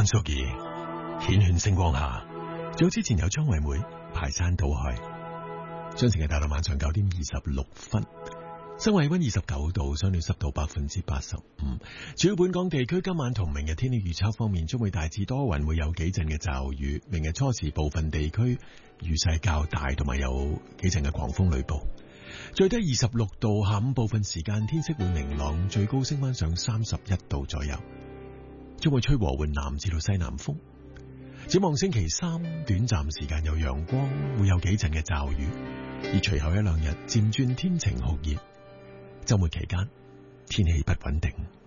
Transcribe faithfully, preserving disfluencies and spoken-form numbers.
關淑怡，繾綣星光下，早之前有張惠妹排山倒海。將成日大到晚上九點二十六分，室外溫二十九度，相對濕度百分之八十五。主要本港地區今晚同明日天氣預測方面，將會大致多雲，會有幾陣嘅驟雨。明日初時部分地區雨勢較大，同埋有幾陣嘅狂風雷暴。最低二十六度，下午部分時間天色會明朗，最高升翻上三十一度左右。將會吹和緩南至到西南風。展望星期三，短暫時間有陽光，會有幾陣嘅驟雨，而隨後一兩日漸轉天晴酷熱。周末期間天氣不穩定。